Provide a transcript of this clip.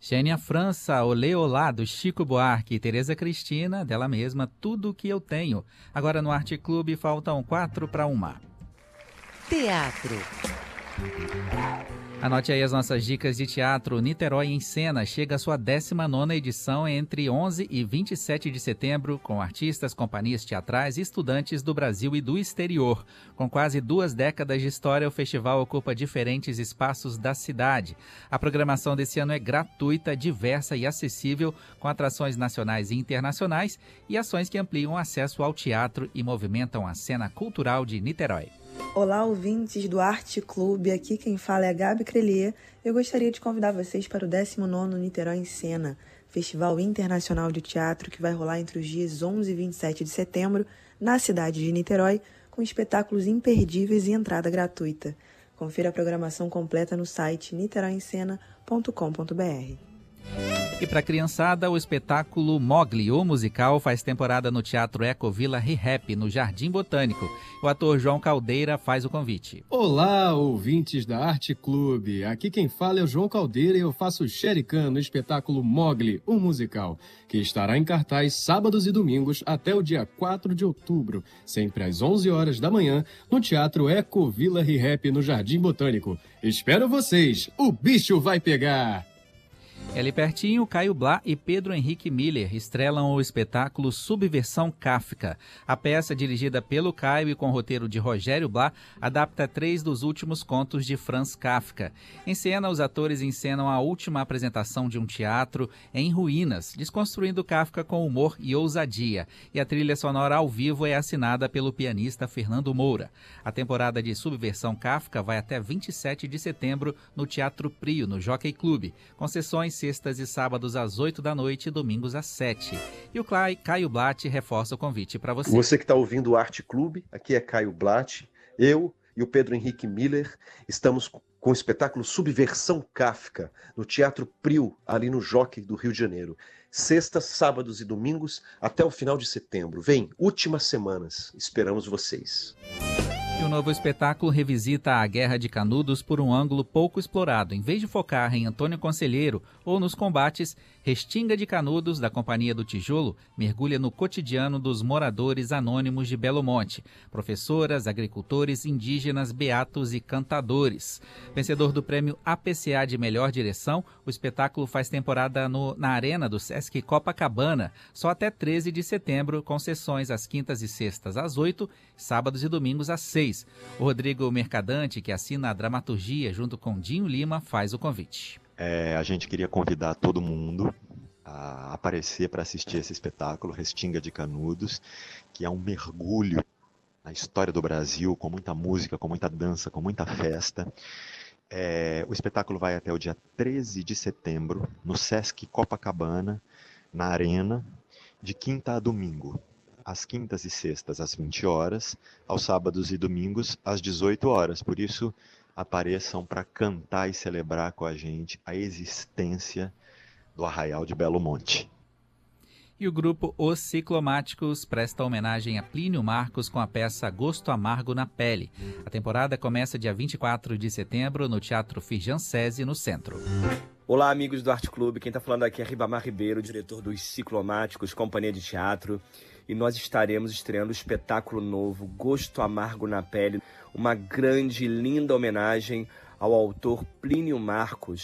Xênia França, Olê Olá, do Chico Buarque, e Tereza Cristina, dela mesma, Tudo Que Eu Tenho. Agora no Arte Clube faltam 4 para 1. Teatro. Anote aí as nossas dicas de teatro. Niterói em Cena chega à sua 19ª edição entre 11 e 27 de setembro, com artistas, companhias teatrais e estudantes do Brasil e do exterior. Com quase 2 décadas de história, o festival ocupa diferentes espaços da cidade. A programação desse ano é gratuita, diversa e acessível, com atrações nacionais e internacionais e ações que ampliam o acesso ao teatro e movimentam a cena cultural de Niterói. Olá, ouvintes do Arte Clube, aqui quem fala é a Gabi Crelier. Eu gostaria de convidar vocês para o 19º Niterói em Cena, Festival Internacional de Teatro que vai rolar entre os dias 11 e 27 de setembro, na cidade de Niterói, com espetáculos imperdíveis e entrada gratuita. Confira a programação completa no site niteroiemcena.com.br. E para a criançada, o espetáculo Mogli, o musical, faz temporada no Teatro Ecovila Rehap, no Jardim Botânico. O ator João Caldeira faz o convite. Olá, ouvintes da Arte Clube. Aqui quem fala é o João Caldeira e eu faço Shere Khan no espetáculo Mogli, o musical, que estará em cartaz sábados e domingos até o dia 4 de outubro, sempre às 11 horas da manhã, no Teatro Ecovila Rehap, no Jardim Botânico. Espero vocês! O bicho vai pegar! Ali pertinho, Caio Blá e Pedro Henrique Miller estrelam o espetáculo Subversão Kafka. A peça, dirigida pelo Caio e com roteiro de Rogério Blá, adapta 3 dos últimos contos de Franz Kafka. Em cena, os atores encenam a última apresentação de um teatro em ruínas, desconstruindo Kafka com humor e ousadia. E a trilha sonora ao vivo é assinada pelo pianista Fernando Moura. A temporada de Subversão Kafka vai até 27 de setembro no Teatro Prio, no Jockey Club, com sessões sextas e sábados às 8 da noite e domingos às 7. E o Caio Blatt reforça o convite para você. Você que está ouvindo o Arte Clube, aqui é Caio Blatt. Eu e o Pedro Henrique Miller estamos com o espetáculo Subversão Kafka, no Teatro Prio, ali no Jockey do Rio de Janeiro. Sextas, sábados e domingos até o final de setembro. Vem, últimas semanas. Esperamos vocês. E o novo espetáculo revisita a Guerra de Canudos por um ângulo pouco explorado. Em vez de focar em Antônio Conselheiro ou nos combates, Restinga de Canudos, da Companhia do Tijolo, mergulha no cotidiano dos moradores anônimos de Belo Monte, professoras, agricultores, indígenas, beatos e cantadores. Vencedor do prêmio APCA de Melhor Direção, o espetáculo faz temporada na Arena do Sesc Copacabana, só até 13 de setembro, com sessões às quintas e sextas às 8, sábados e domingos às 6. O Rodrigo Mercadante, que assina a dramaturgia junto com Dinho Lima, faz o convite. A gente queria convidar todo mundo a aparecer para assistir esse espetáculo, Restinga de Canudos, que é um mergulho na história do Brasil, com muita música, com muita dança, com muita festa. O espetáculo vai até o dia 13 de setembro, no Sesc Copacabana, na Arena, de quinta a domingo. Às quintas e sextas, às 20 horas, aos sábados e domingos, às 18 horas. Por isso, apareçam para cantar e celebrar com a gente a existência do Arraial de Belo Monte. E o grupo Os Ciclomáticos presta homenagem a Plínio Marcos com a peça Gosto Amargo na Pele. A temporada começa dia 24 de setembro no Teatro Firjan-Sesi, no centro. Olá, amigos do Arte Clube. Quem está falando aqui é Ribamar Ribeiro, diretor dos Ciclomáticos, companhia de teatro. E nós estaremos estreando o espetáculo novo Gosto Amargo na Pele, uma grande e linda homenagem ao autor Plínio Marcos,